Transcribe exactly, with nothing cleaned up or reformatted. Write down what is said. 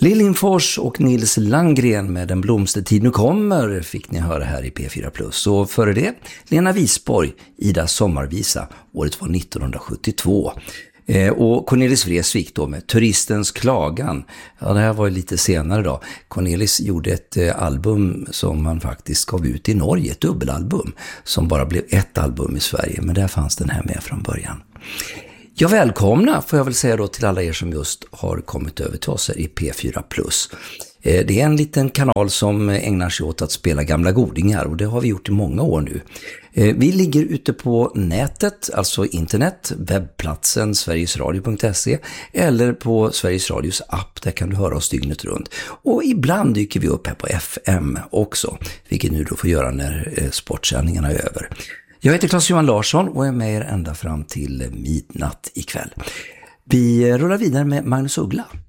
Liljenfors och Nils Landgren med Den blomstertid nu kommer fick ni höra här i P fyra plus. Och före det, Lena Wisborg, Ida sommarvisa, året var nittonhundrasjuttiotvå. Eh, och Cornelis Vreeswijk då med Turistens klagan. Ja, det här var ju lite senare då. Cornelis gjorde ett eh, album som man faktiskt gav ut i Norge, ett dubbelalbum som bara blev ett album i Sverige, men där fanns den här med från början. Jag välkomna får jag väl säga då till alla er som just har kommit över till oss här i P fyra plus. Det är en liten kanal som ägnar sig åt att spela gamla godingar och det har vi gjort i många år nu. Vi ligger ute på nätet, alltså internet, webbplatsen sverigesradio punkt se eller på Sveriges Radios app, där kan du höra oss dygnet runt. Och ibland dyker vi upp här på F M också, vilket nu då får göra när sportsändningarna är över. Jag heter Claes-Johan Larsson och är med er ända fram till midnatt ikväll. Vi rullar vidare med Magnus Uggla.